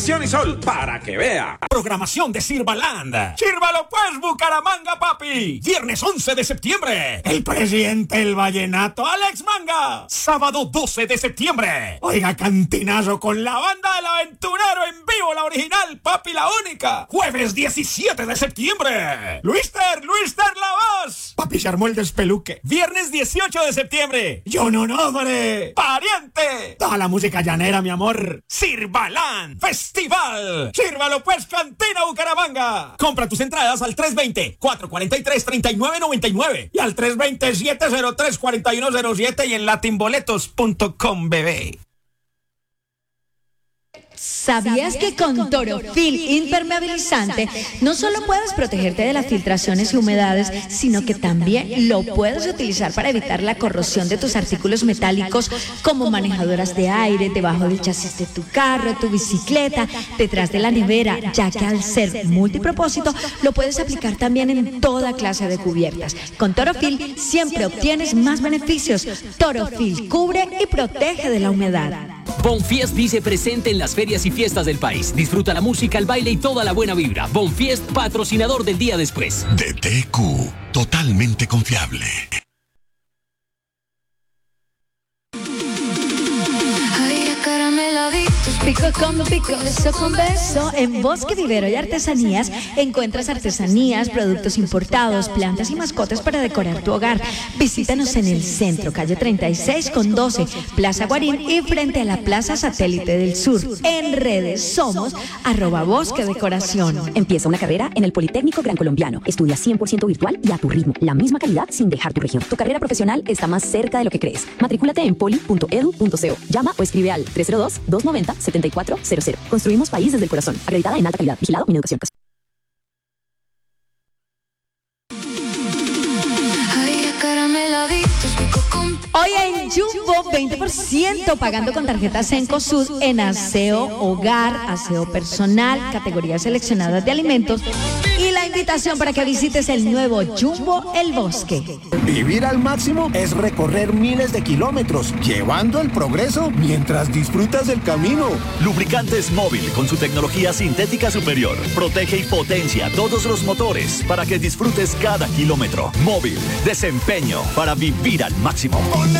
iluminación y sol para que vea. Programación de Sirvaland. Sírvalo pues, Bucaramanga, papi. Viernes 11 de septiembre. El presidente del vallenato, Alex Manga. Sábado 12 de septiembre. Oiga, cantinazo con la banda del aventurero en vivo, la original, papi, la única. Jueves 17 de septiembre. Luister la voz. Papi, se armó el despeluque. Viernes 18 de septiembre. Yo no, hombre. Pariente. Toda la música llanera, mi amor. Sirvaland Festival. Sírvalo pues, Cantina Bucaramanga. Compra tus entradas al 320-443-3999 y al 320-703-4107 y en latinboletos.com, bebé. ¿Sabías que con Torofil impermeabilizante no solo puedes protegerte de las filtraciones y humedades, sino que también lo puedes utilizar para evitar la corrosión de tus artículos metálicos como manejadoras de aire, debajo del chasis de tu carro, tu bicicleta, detrás de la nevera, ya que al ser multipropósito lo puedes aplicar también en toda clase de cubiertas. Con Torofil siempre obtienes más beneficios. Torofil cubre y protege de la humedad. Bonfiest dice presente en las ferias y fiestas del país. Disfruta la música, el baile y toda la buena vibra. Bonfiest, patrocinador del día después. DTQ, totalmente confiable. Pico con pico, beso con beso. En Bosque Vivero y Artesanías encuentras artesanías, productos importados, plantas y mascotas para decorar tu hogar. Visítanos en el centro, calle 36 con 12, Plaza Guarín y frente a la Plaza Satélite del Sur. En redes somos @Bosque Decoración. Empieza una carrera en el Politécnico Gran Colombiano. Estudia 100% virtual y a tu ritmo. La misma calidad sin dejar tu región. Tu carrera profesional está más cerca de lo que crees. Matricúlate en poli.edu.co. Llama o escribe al 302-290-7400. Construimos país desde el corazón. Acreditada en alta calidad. Vigilado Mineducación. Hoy en Jumbo, 20% pagando con tarjeta Cencosud en aseo hogar, aseo personal, categorías seleccionadas de alimentos y la invitación para que visites el nuevo Jumbo El Bosque. Vivir al máximo es recorrer miles de kilómetros, llevando el progreso mientras disfrutas del camino. Lubricantes Móvil con su tecnología sintética superior. Protege y potencia todos los motores para que disfrutes cada kilómetro. Móvil, desempeño para vivir al máximo.